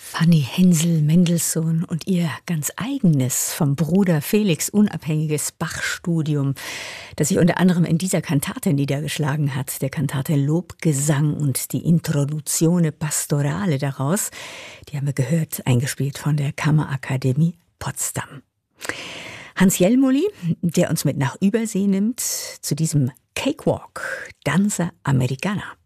Fanny Hensel Mendelssohn und ihr ganz eigenes, vom Bruder Felix unabhängiges Bach-Studium, das sich unter anderem in dieser Kantate niedergeschlagen hat, der Kantate Lobgesang und die Introduzione Pastorale daraus. Die haben wir gehört, eingespielt von der Kammerakademie Potsdam. Hans Jelmoli, der uns mit nach Übersee nimmt, zu diesem Cakewalk, Danza Americana.